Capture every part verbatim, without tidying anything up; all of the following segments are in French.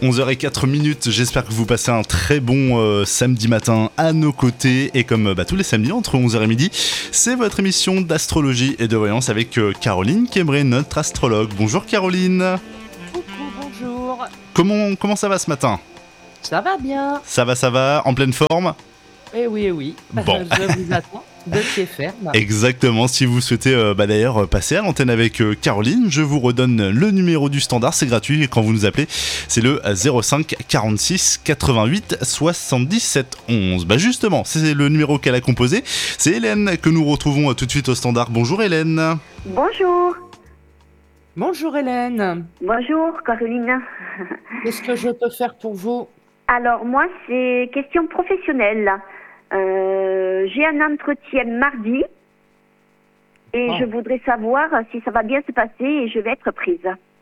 onze heures zéro quatre minutes, j'espère que vous passez un très bon euh, samedi matin à nos côtés. Et comme bah, tous les samedis, entre onze heures et midi, c'est votre émission d'astrologie et de voyance avec euh, Caroline Québray, notre astrologue. Bonjour Caroline. Coucou, bonjour. Comment, comment ça va ce matin ? Ça va bien. Ça va, ça va, en pleine forme ? Eh oui, eh oui. Bon. Je vous attends de pied ferme. Exactement, si vous souhaitez euh, bah, d'ailleurs passer à l'antenne avec euh, Caroline, je vous redonne le numéro du standard, c'est gratuit quand vous nous appelez, c'est le zéro cinq quarante-six quatre-vingt-huit soixante-dix-sept onze. Bah justement, c'est le numéro qu'elle a composé, c'est Hélène que nous retrouvons euh, tout de suite au standard. Bonjour Hélène. Bonjour. Bonjour Hélène. Bonjour Caroline. Qu'est-ce que je peux faire pour vous ? Alors moi, c'est question professionnelle. Euh, j'ai un entretien mardi et Oh. je voudrais savoir si ça va bien se passer et je vais être prise.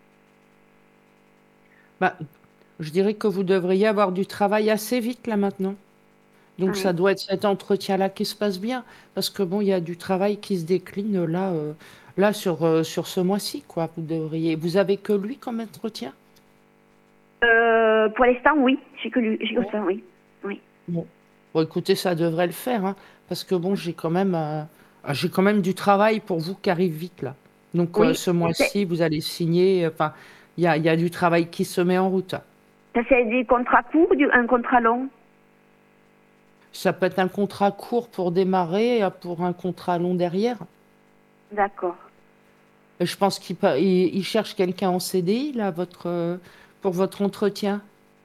Bah, je dirais que vous devriez avoir du travail assez vite là maintenant. Donc Oui. ça doit être cet entretien-là qui se passe bien. Parce que bon, il y a du travail qui se décline là, euh, là sur, euh, sur ce mois-ci, quoi. Vous devriez. Vous avez que lui comme entretien ? Euh, pour l'instant, oui. J'ai que lui, j'ai que ça, oui. Oui. Bon. Bon, écoutez, ça devrait le faire, hein, parce que bon, j'ai quand même, euh, ah, j'ai quand même du travail pour vous qui arrive vite là. Donc Oui, euh, ce mois-ci, vous allez signer. Enfin, il y a, il y a du travail qui se met en route. Ça, c'est des contrats courts, du, un contrat long. Ça peut être un contrat court pour démarrer, euh, pour un contrat long derrière. D'accord. Et je pense qu'il pa- il, il cherche quelqu'un en C D I là, votre, euh, pour votre entretien.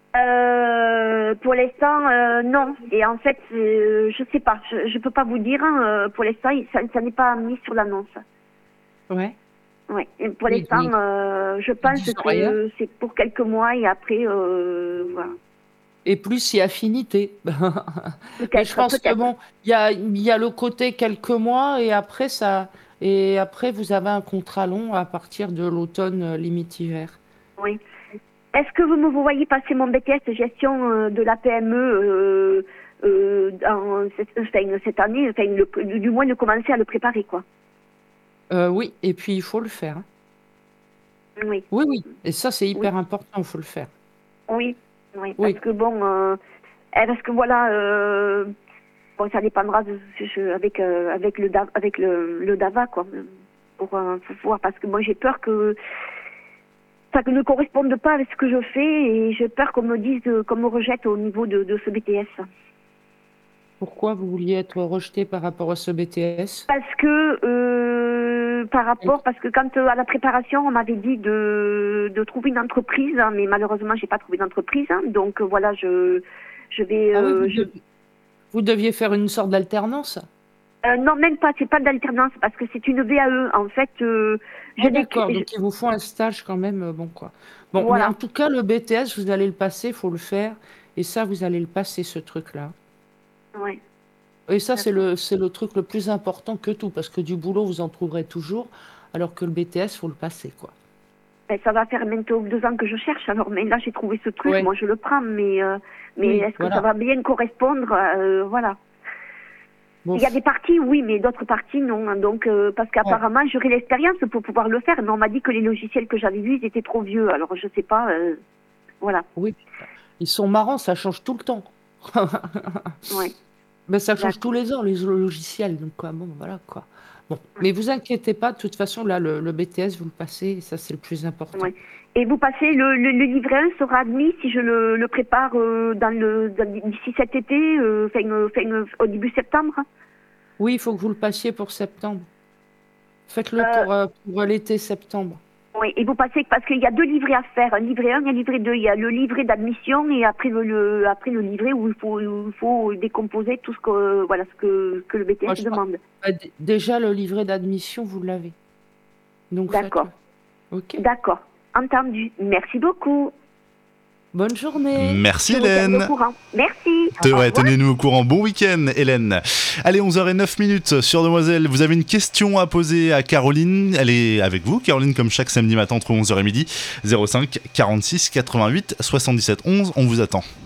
Euh, pour l'instant, euh, non. Et en fait, euh, je sais pas. Je, je peux pas vous dire. Hein, euh, pour l'instant, il- ça, ça n'est pas mis sur l'annonce. Ouais. Ouais. Et pour Oui, l'instant, oui. euh, je pense disent rien. que c'est pour quelques mois et après, euh, voilà. Et plus il y a affinité. Mais je Peut-être, pense que peut-être. bon, il y a, il y a le côté quelques mois et après ça, et après vous avez un contrat long à partir de l'automne euh, limite hiver. Oui. Est-ce que vous me voyez passer mon B T S de gestion euh, de la P M E euh, euh, dans cette, enfin, cette année, enfin, le- du moins de commencer à le préparer, quoi. Euh, oui, et puis il faut le faire, hein. Oui. Oui, oui. Et ça c'est Oui. hyper important, il faut le faire. Oui. Oui. Oui. Parce que bon, euh, eh, parce que voilà. Euh, Bon, ça dépendra de, je- avec euh, avec le Da- avec le, le DAVA, quoi, pour, euh, pour voir, parce que moi j'ai peur que ça ne corresponde pas avec ce que je fais et j'ai peur qu'on me dise euh, qu'on me rejette au niveau de, de ce B T S. Pourquoi vous vouliez être rejeté par rapport à ce B T S? Parce que euh, par rapport, parce que quand euh, à la préparation on m'avait dit de, de trouver une entreprise, hein, mais malheureusement j'ai pas trouvé d'entreprise, hein, donc euh, voilà, je je vais Ah oui, euh, vous, je, dev- vous deviez faire une sorte d'alternance? euh, non, même pas, c'est pas d'alternance parce que c'est une V A E en fait. Euh, Ah je n'ai d'accord, que- je- donc ils vous font un stage quand même, euh, bon quoi. Bon, mais voilà. en tout cas, le B T S, vous allez le passer, il faut le faire. Et ça, vous allez le passer, ce truc-là. Ouais. Et ça, c'est D'accord. le, c'est le truc le plus important que tout, parce que du boulot, vous en trouverez toujours, alors que le B T S, faut le passer, quoi. Ben, ça va faire maintenant deux ans que je cherche, alors mais là j'ai trouvé ce truc, Ouais. moi je le prends, mais euh, mais Oui, est-ce que voilà. ça va bien correspondre, euh, voilà. Bon, Il y a des parties, oui, mais d'autres parties, non. hein. Donc, euh, parce qu'apparemment, j'aurais l'expérience pour pouvoir le faire, mais on m'a dit que les logiciels que j'avais vus, ils étaient trop vieux, alors je sais pas, euh, voilà. oui, ils sont marrants, ça change tout le temps. Ouais. Mais ça change D'accord. tous les ans, les logiciels, donc quoi, bon, voilà, quoi. Bon, mais vous inquiétez pas, de toute façon, là, le, le B T S, vous le passez, et ça, c'est le plus important. Ouais. Et vous passez, le, le, le livret un sera admis si je le, le prépare euh, dans le dans- d'ici cet été, euh, fin, euh, fin, euh, au début septembre. Oui, il faut que vous le passiez pour septembre. Faites-le Euh, pour, euh, pour l'été septembre. Oui, et vous passez, parce qu'il y a deux livrets à faire, un livret un et un livret deux. Il y a le livret d'admission et après le, le- après le livret où il faut, où il faut décomposer tout ce que, voilà, ce que, que le B T Moi, S je pense- demande. bah, d- déjà, le livret d'admission, vous l'avez. Donc, D'accord. faites-le. OK. D'accord. Entendu. Merci beaucoup. Bonne journée. Merci Je vous tiendrai Hélène. au courant. Merci. Te- Au ouais, revoir. tenez-nous au courant. Bon week-end, Hélène. Allez, onze heures zéro neuf minutes sur Demoiselle. Vous avez une question à poser à Caroline. Elle est avec vous, Caroline, comme chaque samedi matin entre onze heures et midi. zéro cinq quarante-six quatre-vingt-huit soixante-dix-sept onze. On vous attend.